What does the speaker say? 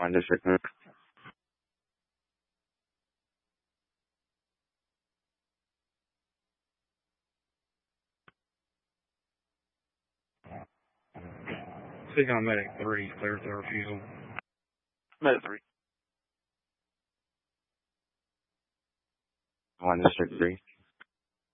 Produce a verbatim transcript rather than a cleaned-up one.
One District three. Speaking on Medic three, clear for refusal. Medic three. One District three.